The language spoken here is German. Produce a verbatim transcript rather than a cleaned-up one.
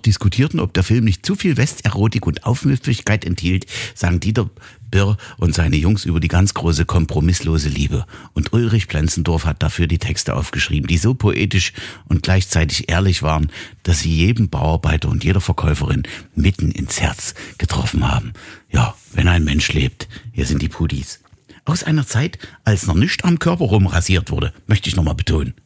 noch diskutierten, ob der Film nicht zu viel Westerotik und Aufmüpfigkeit enthielt, sang Dieter Birr und seine Jungs über die ganz große kompromisslose Liebe. Und Ulrich Plenzendorf hat dafür die Texte aufgeschrieben, die so poetisch und gleichzeitig ehrlich waren, dass sie jedem Bauarbeiter und jeder Verkäuferin mitten ins Herz getroffen haben. Ja, wenn ein Mensch lebt, hier sind die Pudis. Aus einer Zeit, als noch nicht am Körper rumrasiert wurde, möchte ich nochmal betonen.